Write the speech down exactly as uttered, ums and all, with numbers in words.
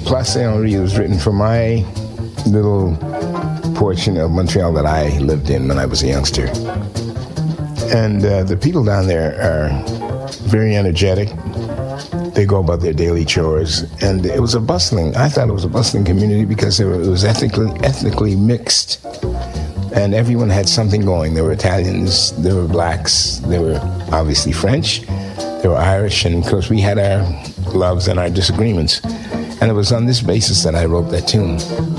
Place Saint-Henri was written for my little portion of Montreal that I lived in when I was a youngster. And uh, the people down there are very energetic. They go about their daily chores. And it was a bustling, I thought it was a bustling community because it was ethnically, ethnically mixed. And everyone had something going. There were Italians, there were blacks, there were obviously French, there were Irish, and of course we had our loves and our disagreements. And it was on this basis that I wrote that tune.